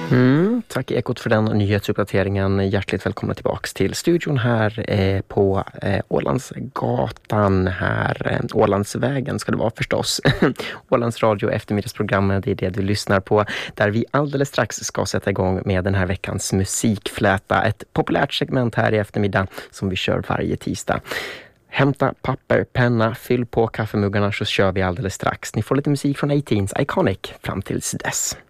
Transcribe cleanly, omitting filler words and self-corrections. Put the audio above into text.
Tack Ekot för den nyhetsuppdateringen. Hjärtligt välkomna tillbaks till studion här på Ålandsgatan här. Ålandsvägen ska det vara förstås. Ålands radio eftermiddagsprogrammet, det är det du lyssnar på. Där vi alldeles strax ska sätta igång med den här veckans musikfläta. Ett populärt segment här i eftermiddag som vi kör varje tisdag. Hämta papper, penna, fyll på kaffemuggarna så kör vi alldeles strax. Ni får lite musik från 18's Iconic fram tills dess.